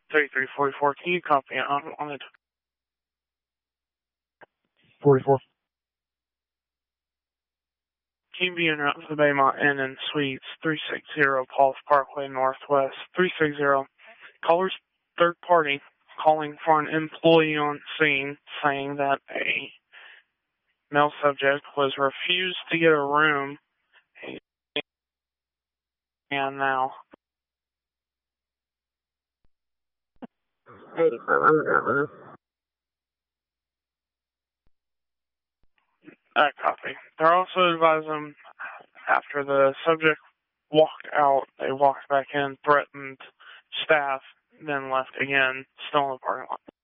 3344, can you copy on it? 44. Can you be en route to the Baymont Inn and Suites, 360 Paul's Parkway Northwest, 360. Caller's third party calling for an employee on scene saying that a male subject was refused to get a room and now. 84. Copy. They're also advising after the subject walked out, they walked back in, threatened staff, then left again, still in the parking lot.